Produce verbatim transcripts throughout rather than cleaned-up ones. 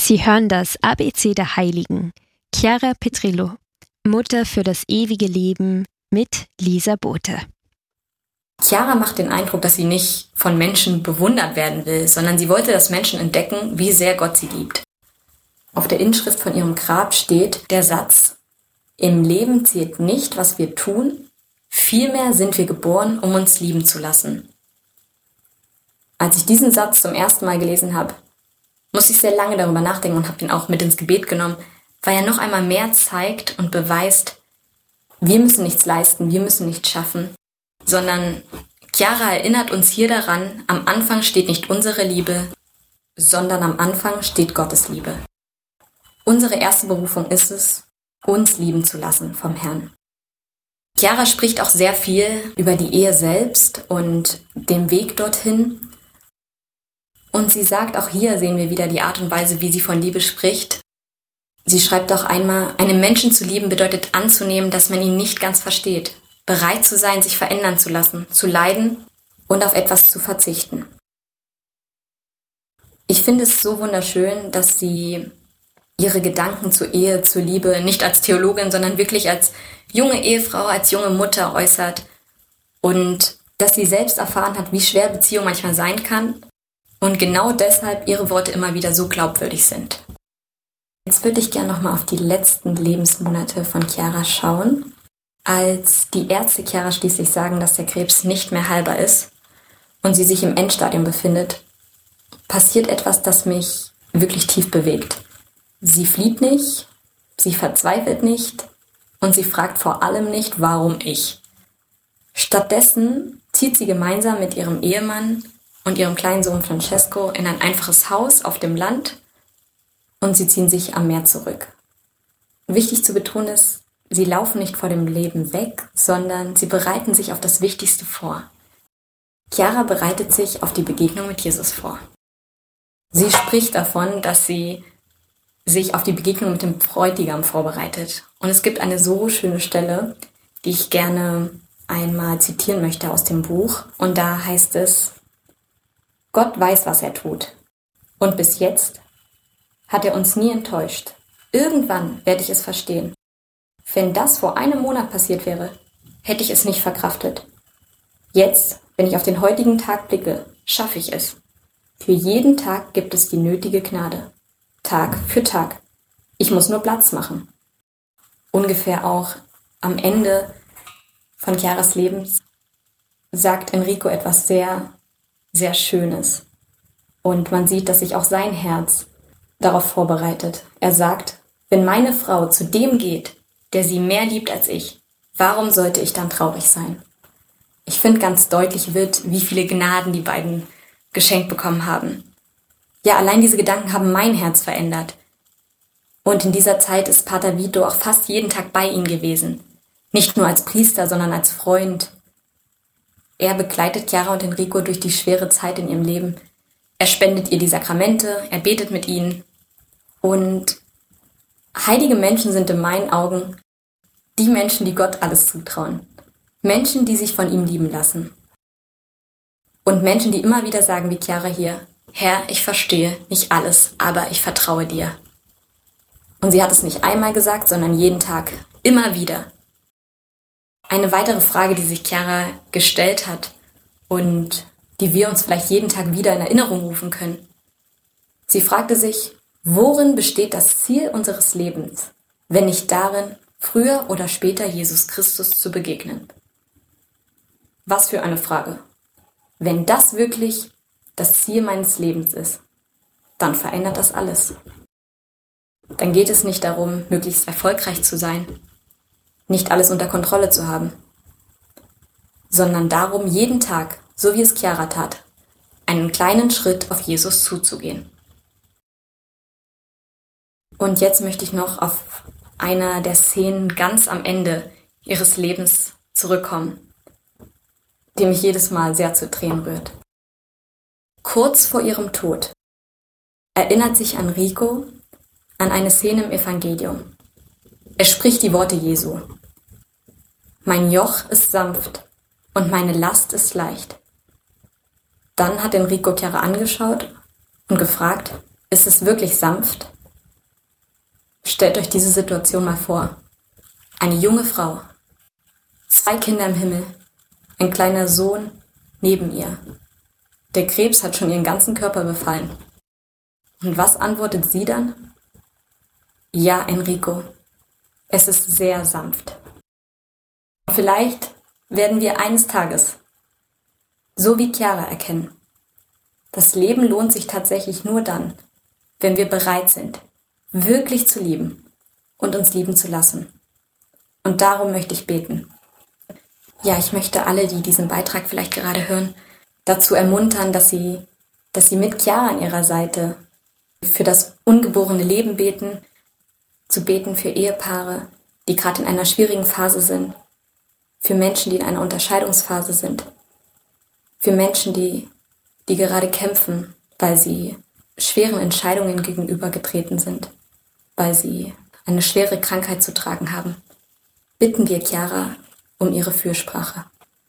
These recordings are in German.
Sie hören das A B C der Heiligen. Chiara Petrillo, Mutter für das ewige Leben mit Lisa Bothe. Chiara macht den Eindruck, dass sie nicht von Menschen bewundert werden will, sondern sie wollte, dass Menschen entdecken, wie sehr Gott sie liebt. Auf der Inschrift von ihrem Grab steht der Satz: Im Leben zählt nicht, was wir tun, vielmehr sind wir geboren, um uns lieben zu lassen. Als ich diesen Satz zum ersten Mal gelesen habe, musste ich sehr lange darüber nachdenken und habe ihn auch mit ins Gebet genommen, weil er noch einmal mehr zeigt und beweist, wir müssen nichts leisten, wir müssen nichts schaffen, sondern Chiara erinnert uns hier daran, am Anfang steht nicht unsere Liebe, sondern am Anfang steht Gottes Liebe. Unsere erste Berufung ist es, uns lieben zu lassen vom Herrn. Chiara spricht auch sehr viel über die Ehe selbst und den Weg dorthin. Und sie sagt, auch hier sehen wir wieder die Art und Weise, wie sie von Liebe spricht. Sie schreibt auch einmal, einen Menschen zu lieben bedeutet anzunehmen, dass man ihn nicht ganz versteht, bereit zu sein, sich verändern zu lassen, zu leiden und auf etwas zu verzichten. Ich finde es so wunderschön, dass sie ihre Gedanken zur Ehe, zur Liebe nicht als Theologin, sondern wirklich als junge Ehefrau, als junge Mutter äußert und dass sie selbst erfahren hat, wie schwer Beziehung manchmal sein kann und genau deshalb ihre Worte immer wieder so glaubwürdig sind. Jetzt würde ich gerne nochmal auf die letzten Lebensmonate von Chiara schauen. Als die Ärzte Chiara schließlich sagen, dass der Krebs nicht mehr heilbar ist und sie sich im Endstadium befindet, passiert etwas, das mich wirklich tief bewegt. Sie flieht nicht, sie verzweifelt nicht und sie fragt vor allem nicht, warum ich. Stattdessen zieht sie gemeinsam mit ihrem Ehemann und ihrem kleinen Sohn Francesco in ein einfaches Haus auf dem Land und sie ziehen sich am Meer zurück. Wichtig zu betonen ist, sie laufen nicht vor dem Leben weg, sondern sie bereiten sich auf das Wichtigste vor. Chiara bereitet sich auf die Begegnung mit Jesus vor. Sie spricht davon, dass sie sich auf die Begegnung mit dem Bräutigam vorbereitet. Und es gibt eine so schöne Stelle, die ich gerne einmal zitieren möchte aus dem Buch. Und da heißt es: Gott weiß, was er tut. Und bis jetzt hat er uns nie enttäuscht. Irgendwann werde ich es verstehen. Wenn das vor einem Monat passiert wäre, hätte ich es nicht verkraftet. Jetzt, wenn ich auf den heutigen Tag blicke, schaffe ich es. Für jeden Tag gibt es die nötige Gnade. Tag für Tag. Ich muss nur Platz machen. Ungefähr auch am Ende von Chiaras Lebens sagt Enrico etwas sehr, sehr Schönes. Und man sieht, dass sich auch sein Herz darauf vorbereitet. Er sagt, wenn meine Frau zu dem geht, der sie mehr liebt als ich, warum sollte ich dann traurig sein? Ich finde, ganz deutlich wird, wie viele Gnaden die beiden geschenkt bekommen haben. Ja, allein diese Gedanken haben mein Herz verändert. Und in dieser Zeit ist Pater Vito auch fast jeden Tag bei ihnen gewesen. Nicht nur als Priester, sondern als Freund. Er begleitet Chiara und Enrico durch die schwere Zeit in ihrem Leben. Er spendet ihr die Sakramente, er betet mit ihnen. Und heilige Menschen sind in meinen Augen die Menschen, die Gott alles zutrauen. Menschen, die sich von ihm lieben lassen. Und Menschen, die immer wieder sagen, wie Chiara hier: Herr, ich verstehe nicht alles, aber ich vertraue dir. Und sie hat es nicht einmal gesagt, sondern jeden Tag, immer wieder. Eine weitere Frage, die sich Chiara gestellt hat und die wir uns vielleicht jeden Tag wieder in Erinnerung rufen können. Sie fragte sich, worin besteht das Ziel unseres Lebens, wenn nicht darin, früher oder später Jesus Christus zu begegnen? Was für eine Frage. Wenn das wirklich das Ziel meines Lebens ist, dann verändert das alles. Dann geht es nicht darum, möglichst erfolgreich zu sein, nicht alles unter Kontrolle zu haben, sondern darum, jeden Tag, so wie es Chiara tat, einen kleinen Schritt auf Jesus zuzugehen. Und jetzt möchte ich noch auf einer der Szenen ganz am Ende ihres Lebens zurückkommen, die mich jedes Mal sehr zu Tränen rührt. Kurz vor ihrem Tod erinnert sich Enrico an eine Szene im Evangelium. Er spricht die Worte Jesu. Mein Joch ist sanft und meine Last ist leicht. Dann hat Enrico Chiara angeschaut und gefragt, ist es wirklich sanft? Stellt euch diese Situation mal vor. Eine junge Frau, zwei Kinder im Himmel, ein kleiner Sohn neben ihr. Der Krebs hat schon ihren ganzen Körper befallen. Und was antwortet sie dann? Ja, Enrico, es ist sehr sanft. Vielleicht werden wir eines Tages, so wie Chiara, erkennen, das Leben lohnt sich tatsächlich nur dann, wenn wir bereit sind, wirklich zu lieben und uns lieben zu lassen. Und darum möchte ich beten. Ja, ich möchte alle, die diesen Beitrag vielleicht gerade hören, dazu ermuntern, dass sie, dass sie mit Chiara an ihrer Seite für das ungeborene Leben beten, zu beten für Ehepaare, die gerade in einer schwierigen Phase sind, für Menschen, die in einer Unterscheidungsphase sind, für Menschen, die, die gerade kämpfen, weil sie schweren Entscheidungen gegenübergetreten sind, weil sie eine schwere Krankheit zu tragen haben. Bitten wir Chiara um ihre Fürsprache.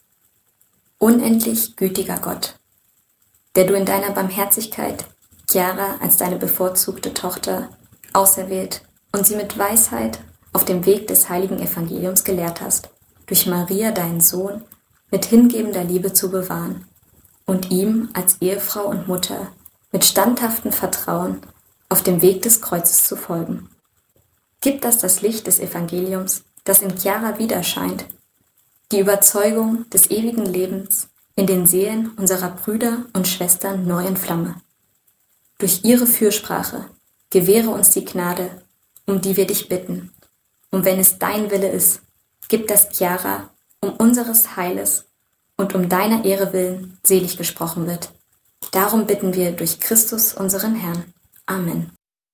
Unendlich gütiger Gott, der du in deiner Barmherzigkeit Chiara als deine bevorzugte Tochter auserwählt und sie mit Weisheit auf dem Weg des heiligen Evangeliums gelehrt hast, durch Maria, deinen Sohn, mit hingebender Liebe zu bewahren und ihm als Ehefrau und Mutter mit standhaftem Vertrauen auf dem Weg des Kreuzes zu folgen. Gib das das Licht des Evangeliums, das in Chiara widerscheint, die Überzeugung des ewigen Lebens in den Seelen unserer Brüder und Schwestern neu in Flamme. Durch ihre Fürsprache gewähre uns die Gnade, um die wir dich bitten. Und wenn es dein Wille ist, gib das Chiara um unseres Heiles und um deiner Ehre willen selig gesprochen wird. Darum bitten wir durch Christus, unseren Herrn. Amen.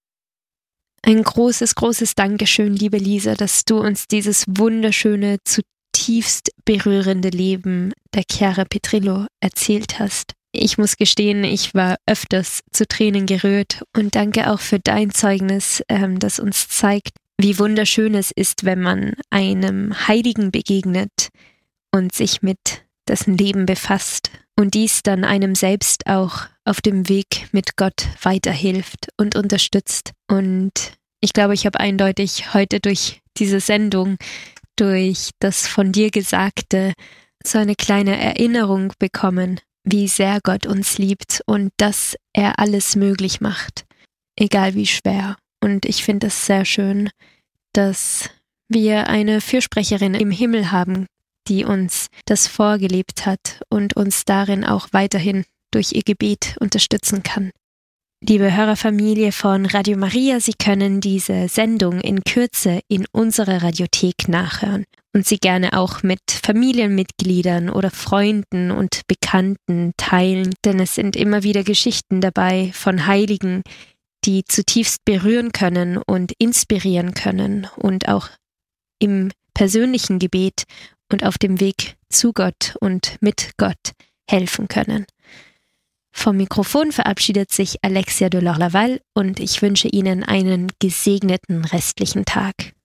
Ein großes, großes Dankeschön, liebe Lisa, dass du uns dieses wunderschöne, zutiefst berührende Leben der Chiara Petrillo erzählt hast. Ich muss gestehen, ich war öfters zu Tränen gerührt und danke auch für dein Zeugnis, ähm, das uns zeigt, wie wunderschön es ist, wenn man einem Heiligen begegnet und sich mit dessen Leben befasst und dies dann einem selbst auch auf dem Weg mit Gott weiterhilft und unterstützt. Und ich glaube, ich habe eindeutig heute durch diese Sendung, durch das von dir Gesagte, so eine kleine Erinnerung bekommen, wie sehr Gott uns liebt und dass er alles möglich macht, egal wie schwer. Und ich finde es sehr schön, dass wir eine Fürsprecherin im Himmel haben, die uns das vorgelebt hat und uns darin auch weiterhin durch ihr Gebet unterstützen kann. Liebe Hörerfamilie von Radio Maria, Sie können diese Sendung in Kürze in unserer Radiothek nachhören und sie gerne auch mit Familienmitgliedern oder Freunden und Bekannten teilen, denn es sind immer wieder Geschichten dabei von Heiligen, die zutiefst berühren können und inspirieren können und auch im persönlichen Gebet und auf dem Weg zu Gott und mit Gott helfen können. Vom Mikrofon verabschiedet sich Alexia de Lorlaval und ich wünsche Ihnen einen gesegneten restlichen Tag.